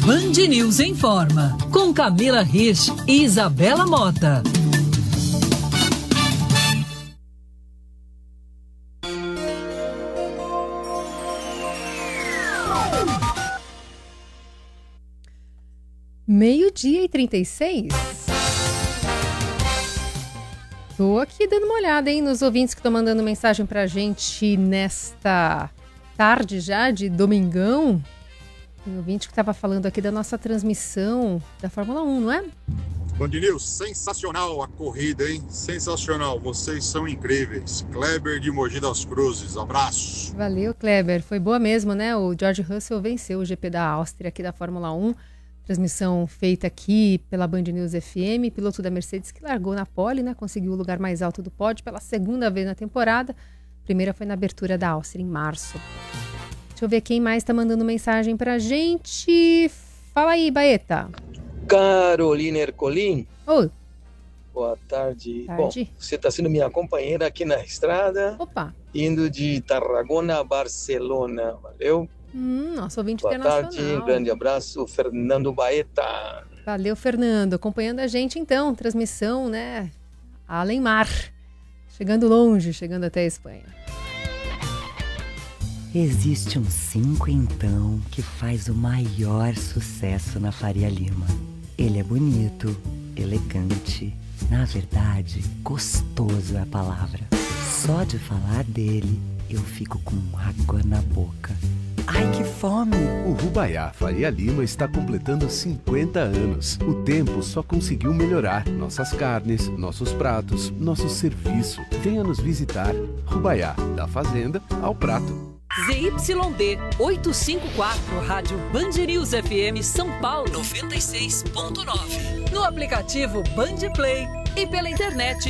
Band News Informa, com Camila Rich e Isabela Mota. Meio-dia e 36. Tô aqui dando uma olhada, hein, nos ouvintes que estão mandando mensagem pra gente nesta tarde já de domingão. Tem ouvinte que estava falando aqui da nossa transmissão da Fórmula 1, não é? Band News, sensacional a corrida, hein? Sensacional, vocês são incríveis. Kleber de Mogi das Cruzes, abraço. Valeu, Kleber. Foi boa mesmo, né? O George Russell venceu o GP da Áustria aqui da Fórmula 1. Transmissão feita aqui pela Band News FM, piloto da Mercedes que largou na pole, né? Conseguiu o lugar mais alto do pódio pela segunda vez na temporada. A primeira foi na abertura da Áustria, em março. Deixa eu ver quem mais está mandando mensagem pra gente. Fala aí, Baeta. Carolina Ercolim. Oi. Boa tarde. Bom, você está sendo minha companheira aqui na estrada. Opa. Indo de Tarragona a Barcelona. Valeu? Nosso ouvinte Boa internacional. Boa tarde, um grande abraço, Fernando Baeta. Valeu, Fernando. Acompanhando a gente então, transmissão, né? Além mar. Chegando longe, chegando até a Espanha. Existe um 5 então que faz o maior sucesso na Faria Lima. Ele é bonito, elegante, na verdade, gostoso é a palavra. Só de falar dele, eu fico com água na boca. Ai, que fome! O Rubaiá Faria Lima está completando 50 anos. O tempo só conseguiu melhorar nossas carnes, nossos pratos, nosso serviço. Venha nos visitar. Rubaiá, da fazenda ao prato. ZYD 854, Rádio Band News FM São Paulo 96.9. No aplicativo Band Play e pela internet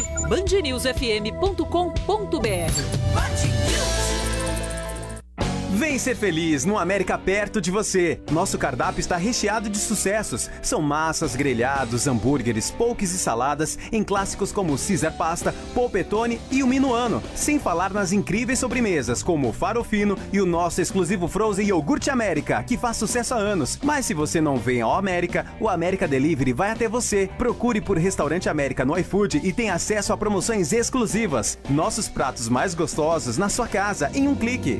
bandnewsfm.com.br. Vem ser feliz no América perto de você. Nosso cardápio está recheado de sucessos. São massas, grelhados, hambúrgueres, poques e saladas em clássicos como Caesar Pasta, Polpettone e o Minuano. Sem falar nas incríveis sobremesas como o Farofino e o nosso exclusivo Frozen Iogurte América, que faz sucesso há anos. Mas se você não vem ao América, o América Delivery vai até você. Procure por Restaurante América no iFood e tenha acesso a promoções exclusivas. Nossos pratos mais gostosos na sua casa em um clique.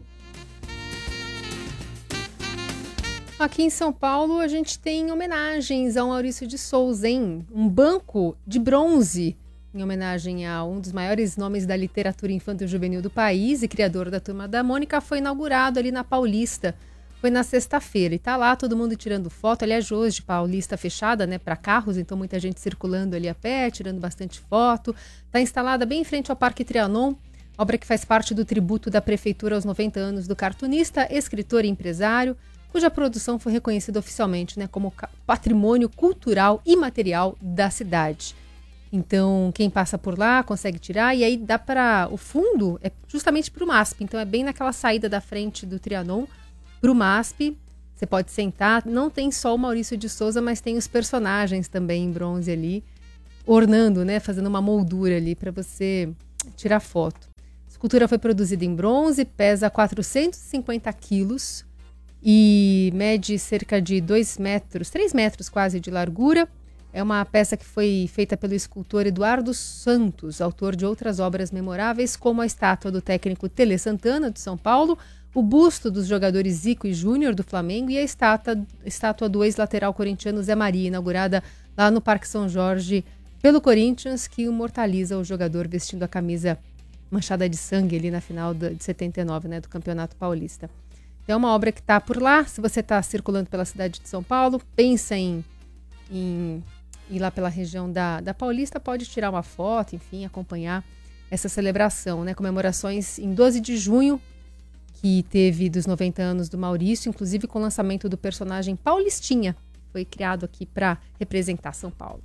Aqui em São Paulo, a gente tem homenagens ao Maurício de Souza, hein? Um banco de bronze, em homenagem a um dos maiores nomes da literatura infanto-juvenil do país e criador da Turma da Mônica, foi inaugurado ali na Paulista. Foi na sexta-feira e tá lá todo mundo tirando foto. Aliás, hoje, Paulista fechada, né, para carros, então muita gente circulando ali a pé, tirando bastante foto. Tá instalada bem em frente ao Parque Trianon, obra que faz parte do tributo da Prefeitura aos 90 anos do cartunista, escritor e empresário, cuja produção foi reconhecida oficialmente, né, como patrimônio cultural e material da cidade. Então, quem passa por lá consegue tirar, e aí dá para... O fundo é justamente para o MASP, então é bem naquela saída da frente do Trianon para o MASP. Você pode sentar, não tem só o Maurício de Souza, mas tem os personagens também em bronze ali, ornando, né, fazendo uma moldura ali para você tirar foto. A escultura foi produzida em bronze, pesa 450 quilos, e mede cerca de 2 metros, 3 metros quase de largura. É uma peça que foi feita pelo escultor Eduardo Santos, autor de outras obras memoráveis, como a estátua do técnico Tele Santana, de São Paulo, o busto dos jogadores Zico e Júnior, do Flamengo, e a estátua do ex-lateral corintiano Zé Maria, inaugurada lá no Parque São Jorge pelo Corinthians, que imortaliza o jogador vestindo a camisa manchada de sangue ali na final de 79, né, do Campeonato Paulista. É uma obra que está por lá. Se você está circulando pela cidade de São Paulo, pensa em ir lá pela região da Paulista, pode tirar uma foto, enfim, acompanhar essa celebração, né? Comemorações em 12 de junho, que teve dos 90 anos do Maurício, inclusive com o lançamento do personagem Paulistinha. Foi criado aqui para representar São Paulo.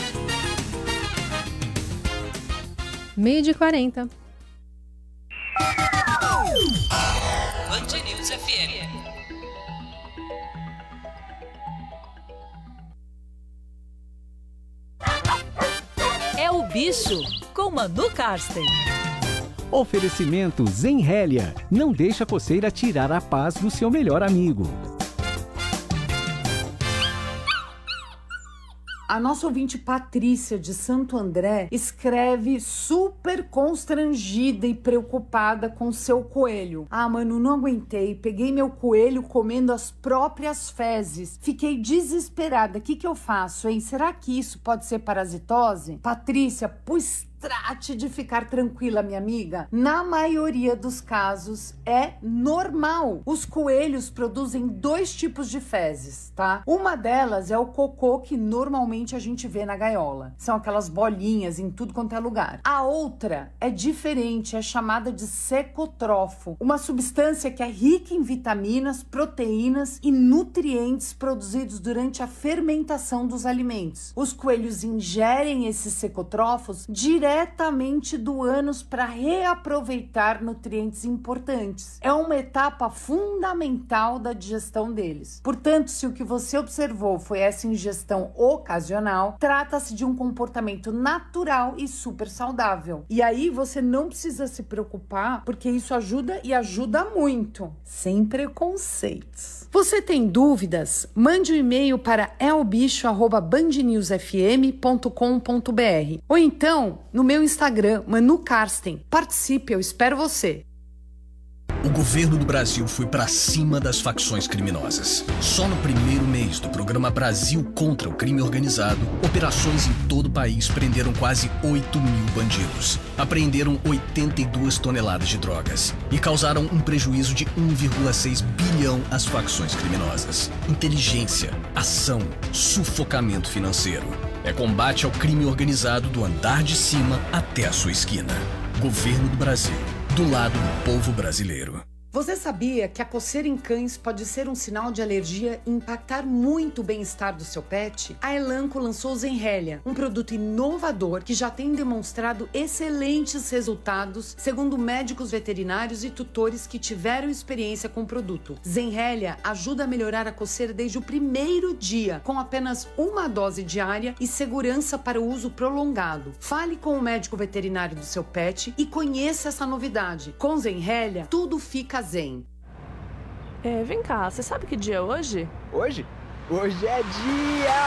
12h40. Band News FM. É o bicho com Manu Karsten. Oferecimento Zenrélia. Não deixa a coceira tirar a paz do seu melhor amigo. A nossa ouvinte Patrícia de Santo André escreve super constrangida e preocupada com seu coelho. Ah, mano, não aguentei. Peguei meu coelho comendo as próprias fezes. Fiquei desesperada. O que eu faço, hein? Será que isso pode ser parasitose? Patrícia, pois trate de ficar tranquila, minha amiga. Na maioria dos casos é normal. Os coelhos produzem 2 tipos de fezes, tá? Uma delas é o cocô que normalmente a gente vê na gaiola. São aquelas bolinhas em tudo quanto é lugar. A outra é diferente, é chamada de secotrofo, uma substância que é rica em vitaminas, proteínas e nutrientes produzidos durante a fermentação dos alimentos. Os coelhos ingerem esses secotrofos diretamente do ânus para reaproveitar nutrientes importantes. É uma etapa fundamental da digestão deles. Portanto, se o que você observou foi essa ingestão ocasional, trata-se de um comportamento natural e super saudável. E aí você não precisa se preocupar, porque isso ajuda e ajuda muito. Sem preconceitos. Você tem dúvidas? Mande um e-mail para elbicho@bandnewsfm.com.br ou então no meu Instagram, Manu Karsten. Participe, eu espero você. O governo do Brasil foi para cima das facções criminosas. Só no primeiro mês do programa Brasil contra o Crime Organizado, operações em todo o país prenderam quase 8 mil bandidos, apreenderam 82 toneladas de drogas e causaram um prejuízo de 1,6 bilhão às facções criminosas. Inteligência, ação, sufocamento financeiro. É combate ao crime organizado do andar de cima até a sua esquina. Governo do Brasil. Do lado do povo brasileiro. Você sabia que a coceira em cães pode ser um sinal de alergia e impactar muito o bem-estar do seu pet? A Elanco lançou o Zenrelia, um produto inovador que já tem demonstrado excelentes resultados, segundo médicos veterinários e tutores que tiveram experiência com o produto. Zenrelia ajuda a melhorar a coceira desde o primeiro dia, com apenas uma dose diária e segurança para o uso prolongado. Fale com o médico veterinário do seu pet e conheça essa novidade. Com Zenrelia, tudo fica zen. Vem cá, você sabe que dia é hoje? Hoje? Hoje é dia